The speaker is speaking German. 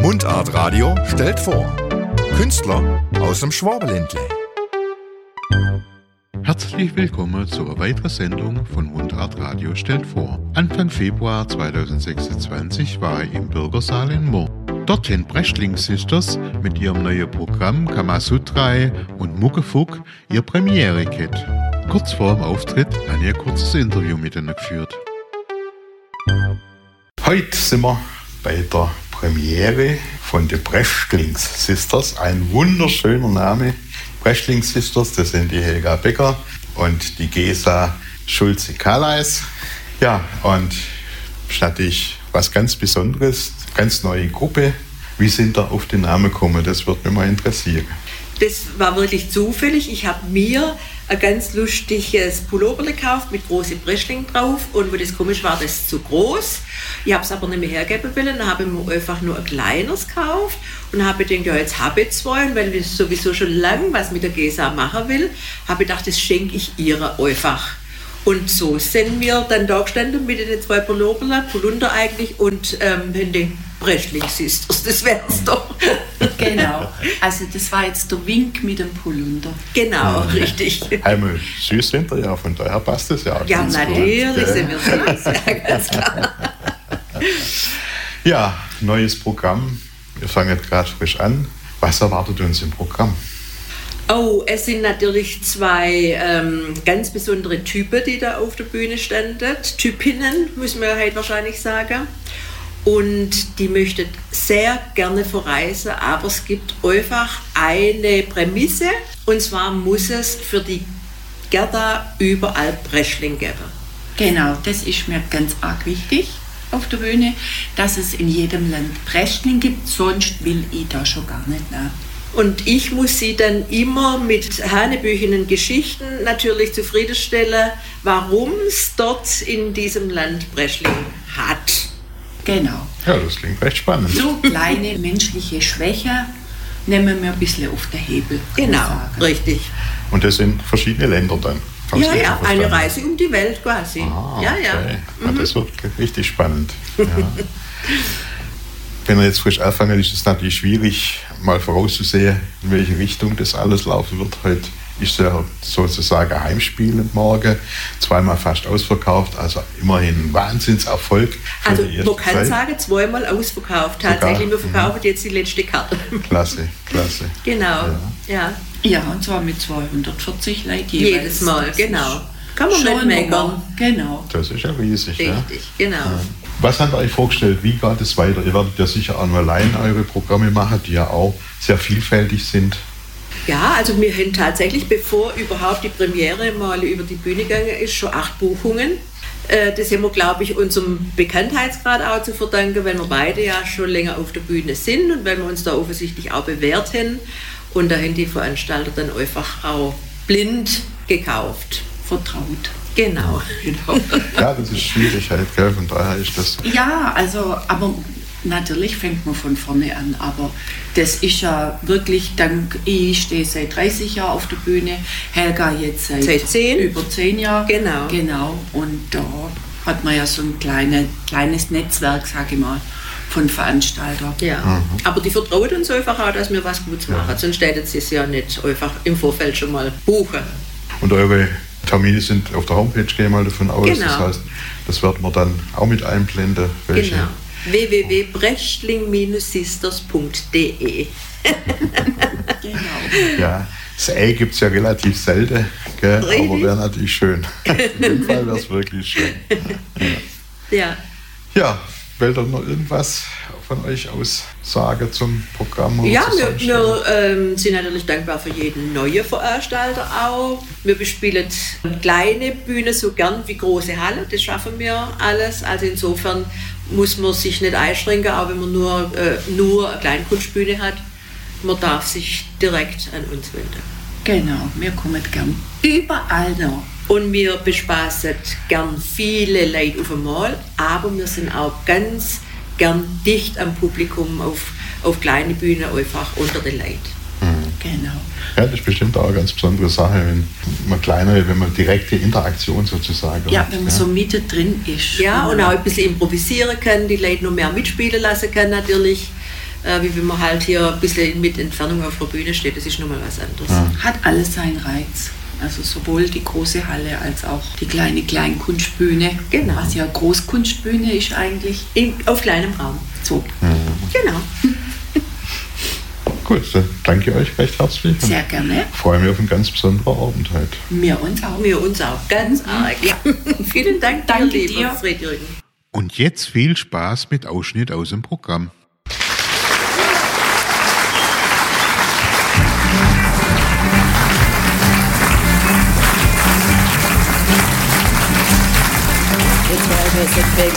Mundart Radio stellt vor. Künstler aus dem Schwabenländle. Herzlich willkommen zu einer weiteren Sendung von Mundart Radio stellt vor. Anfang Februar 2026 war ich im Bürgersaal in Murr. Dort haben Brechtling Sisters mit ihrem neuen Programm Kamasutra und Muckefuck ihre Premiere gehabt. Kurz vor dem Auftritt habe ich ein kurzes Interview mit ihnen geführt. Heute sind wir bei der Premiere von den Brechtling Sisters. Ein wunderschöner Name. Brechtling Sisters, das sind die Helga Becker und die Gesa Schulze-Kalais. Ja, und ist natürlich was ganz Besonderes, ganz neue Gruppe. Wie sind da auf den Namen gekommen? Das würde mich mal interessieren. Das war wirklich zufällig. Ich habe mir ein ganz lustiges Pullover gekauft mit großen Brechtling drauf und wo das komisch war, das zu groß. Ich habe es aber nicht mehr hergeben wollen, dann habe ich mir einfach nur ein kleines gekauft und habe gedacht, ja, jetzt habe ich zwei, und weil ich sowieso schon lange was mit der Gesa machen will, habe ich gedacht, das schenke ich ihr einfach. Und so sind wir dann da gestanden mit den zwei Polunder eigentlich und den Brechtling Sisters, das wär's doch. Genau, also das war jetzt der Wink mit dem Polunder. Genau, richtig. Einmal süß sind wir ja, von daher passt das ja. Ja, natürlich sind wir süß, ja, ganz klar. Ja, neues Programm. Wir fangen jetzt gerade frisch an. Was erwartet uns im Programm? Oh, es sind natürlich zwei ganz besondere Typen, die da auf der Bühne standen. Typinnen, müssen wir halt wahrscheinlich sagen. Und die möchten sehr gerne verreisen, aber es gibt einfach eine Prämisse. Und zwar muss es für die Gerda überall Brechtling geben. Genau, das ist mir ganz arg wichtig auf der Bühne, dass es in jedem Land Brechtling gibt, sonst will ich da schon gar nicht nach. Und ich muss sie dann immer mit hanebüchenen Geschichten natürlich zufriedenstellen, warum es dort in diesem Land Brechtling hat. Genau. Ja, das klingt recht spannend. So kleine menschliche Schwäche nehmen wir ein bisschen auf den Hebel. Genau, richtig. Und das sind verschiedene Länder dann? Ja, eine Reise um die Welt quasi. Ah, ja, okay. ja. Ja, das wird richtig spannend. Ja. Wenn wir jetzt frisch anfangen, ist es natürlich schwierig, mal vorauszusehen, in welche Richtung das alles laufen wird. Heute ist ja sozusagen ein Heimspiel morgen, zweimal fast ausverkauft, also immerhin ein Wahnsinnserfolg. Also man kann sagen, zweimal ausverkauft. Tatsächlich, wir verkaufen jetzt die letzte Karte. Klasse. Genau, ja. Ja, und zwar mit 240 Leuten jedes Mal, genau. Kann man nicht meckern. Genau. Das ist ja riesig. Richtig, ja. Genau. Ja. Was habt ihr euch vorgestellt? Wie geht es weiter? Ihr werdet ja sicher auch nur allein eure Programme machen, die ja auch sehr vielfältig sind. Ja, also wir haben tatsächlich, bevor überhaupt die Premiere mal über die Bühne gegangen ist, schon 8 Buchungen. Das haben wir, glaube ich, unserem Bekanntheitsgrad auch zu verdanken, weil wir beide ja schon länger auf der Bühne sind und weil wir uns da offensichtlich auch bewährt haben. Und da haben die Veranstalter dann einfach auch blind gekauft. Vertraut. Genau. Ja, das ist schwierig halt, gell? Von daher ist das... Ja, also, aber natürlich fängt man von vorne an, aber das ist ja wirklich, ich stehe seit 30 Jahren auf der Bühne, Helga jetzt seit 10. Über 10 Jahren. Genau. Und da hat man ja so ein kleines Netzwerk, sage ich mal, von Veranstaltern. Ja, aber die vertrauen uns einfach auch, dass wir was Gutes machen, sonst hätten sie es ja nicht einfach im Vorfeld schon mal buchen. Und eure Termine sind auf der Homepage, gehe ich mal davon aus. Genau. Das heißt, das werden wir dann auch mit einblenden. Welche? Genau. www.brechtling-sisters.de. Genau. Ja, das Ei gibt es ja relativ selten, gell? Aber wäre natürlich schön. In dem Fall wäre es wirklich schön. Ja, wollt ihr noch irgendwas von euch aus sagen zum Programm? Ja, wir sind natürlich dankbar für jeden neuen Veranstalter auch. Wir bespielen kleine Bühnen so gern wie große Halle, das schaffen wir alles. Also insofern muss man sich nicht einschränken, auch wenn man nur eine Kleinkunstbühne hat. Man darf sich direkt an uns wenden. Genau, wir kommen gern überall noch. Und wir bespaßen gern viele Leute auf einmal, aber wir sind auch ganz gern dicht am Publikum auf kleine Bühnen, einfach unter den Leuten. Genau. Ja, das ist bestimmt auch eine ganz besondere Sache, wenn man direkte Interaktion sozusagen ja, hat. wenn man so Mitte drin ist. Ja, und auch ein bisschen improvisieren kann, die Leute noch mehr mitspielen lassen kann natürlich. wie wenn man halt hier ein bisschen mit Entfernung auf der Bühne steht. Das ist nochmal was anderes. Ja. Hat alles seinen Reiz. Also sowohl die große Halle als auch die kleine Kleinkunstbühne. Genau. Was ja Großkunstbühne ist eigentlich. Auf kleinem Raum. So. Genau. Gut, dann danke euch recht herzlich. Sehr gerne. Ich freue mich auf einen ganz besonderen Abend heute. Wir uns auch. Wir uns auch. Ganz arg. Ja. Vielen Dank, Danke lieber dir. Fred-Jürgen. Und jetzt viel Spaß mit Ausschnitt aus dem Programm. It's where we sit big